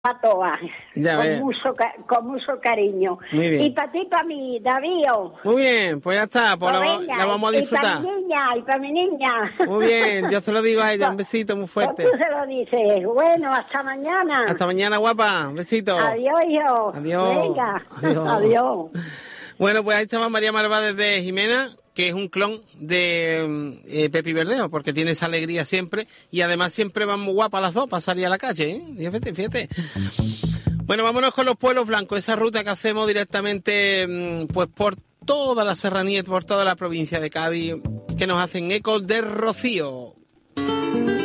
a todas, Ya con mucho cariño. Muy bien. Y para ti, para mí, David. Muy bien, pues ya está, pues Venga, la vamos a disfrutar. Y para mi niña. Muy bien, yo se lo digo a ella, un besito muy fuerte. Pues tú se lo dices. Bueno, hasta mañana. Hasta mañana, guapa, un besito. Adiós, hijo. Adiós. Venga, Adiós. adiós. Bueno, pues ahí estaba María Marvá desde Jimena, que es un clon de Pepi Verdeo, porque tiene esa alegría siempre, y además siempre van muy guapas las dos para salir a la calle, ¿eh? Fíjate. Bueno, vámonos con los pueblos blancos, esa ruta que hacemos directamente pues por toda la serranía, por toda la provincia de Cádiz, que nos hacen eco de Rocío.